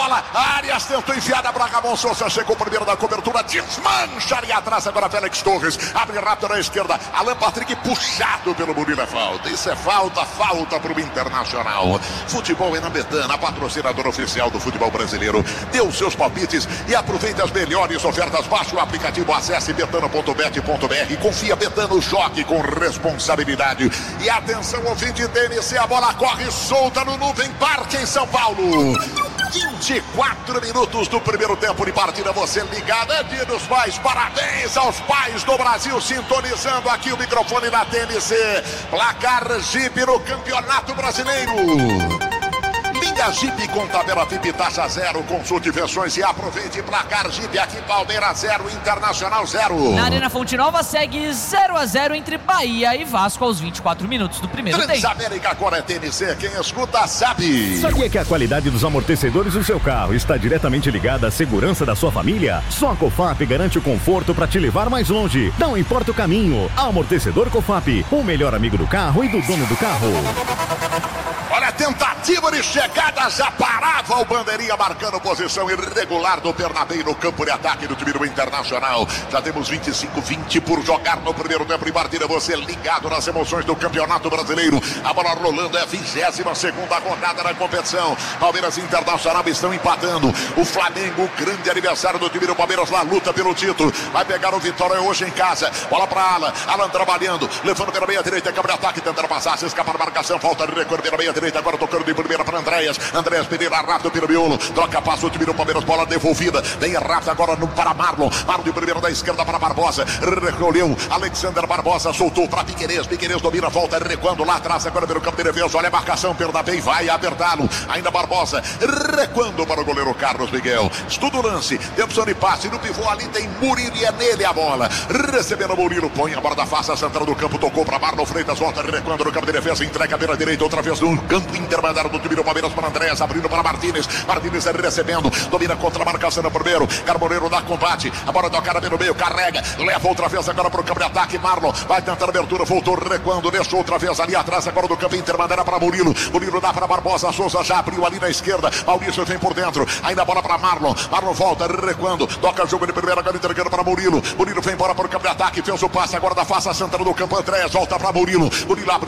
bola, Arias tentou enfiada para Ramon Souza, chegou primeiro da cobertura, desmancha ali atrás, agora Félix Torres, abre rápido na esquerda, Alan Patrick puxado pelo Murilo, é falta, isso é falta para o Internacional. Futebol é na Betano, a patrocinadora oficial do futebol brasileiro. Dê os seus palpites e aproveite as melhores ofertas, baixe o aplicativo, acesse betano.bet.br, confia, Betano, choque com responsabilidade. E atenção, ouvinte TNC, a bola corre solta no Nuvem Parque em São Paulo. 24 minutos do primeiro tempo de partida, você ligado, é dia dos pais, parabéns aos pais do Brasil, sintonizando aqui o microfone da TNC, placar Jeep no Campeonato Brasileiro. Linha Jeep com tabela VIP, taxa zero, consulte versões e aproveite. Placar Jeep aqui, Palmeiras 0, Internacional 0. Na Arena Fonte Nova segue 0-0 entre Bahia e Vasco aos 24 minutos do primeiro tempo. Transamérica agora é TNC, quem escuta sabe. Sabia que a qualidade dos amortecedores do seu carro está diretamente ligada à segurança da sua família? Só a Cofap garante o conforto para te levar mais longe. Não importa o caminho. Amortecedor Cofap, o melhor amigo do carro e do dono do carro. Olha a tentativa de chegada, já parava o bandeirinha, marcando posição irregular do Bernabéu no campo de ataque do time do Internacional. Já temos 25-20 por jogar no primeiro tempo de partida. Você ligado nas emoções do Campeonato Brasileiro. A bola rolando, é a 22ª rodada na competição. Palmeiras e Internacional estão empatando. O Flamengo, o grande aniversário do time do Palmeiras, na luta pelo título. Vai pegar o Vitória hoje em casa. Bola para Alan. Alan trabalhando, levando pela meia direita, câmara de ataque, tentando passar, se escapa a marcação, falta de recuo pela meia direita, agora tocando de primeira para Andréas Pereira, rápido pelo miolo, troca, passa o time do Palmeiras, bola devolvida, vem rápido agora para Marlon de primeira da esquerda para Barbosa, recolheu, Alexander Barbosa, soltou para Piquerez domina, volta, recuando lá atrás, agora pelo campo de defesa, olha a marcação, Bernabéu vai apertá-lo, ainda Barbosa, recuando para o goleiro Carlos Miguel, estuda o lance, tem opção de passe, no pivô ali tem Murilo e é nele a bola, recebendo o Murilo, põe a bola da face, a central do campo, tocou para Marlon Freitas, volta, recuando no campo de defesa, entrega pela direita, outra vez no campo intermediário do time do Palmeiras para Andréas, abrindo para Martínez recebendo, domina contra a marcação no primeiro, Carboneiro dá combate, a bola tocada pelo meio, carrega, leva outra vez agora para o campo de ataque, Marlon vai tentar a abertura, voltou recuando, deixou outra vez ali atrás, agora do campo intermediário para Murilo dá para Barbosa, Souza já abriu ali na esquerda, Maurício vem por dentro, ainda a bola para Marlon volta recuando, toca o jogo de primeira, agora entregando para Murilo vem embora para o campo de ataque, fez o passe agora da face a central do campo, Andréas volta para Murilo abre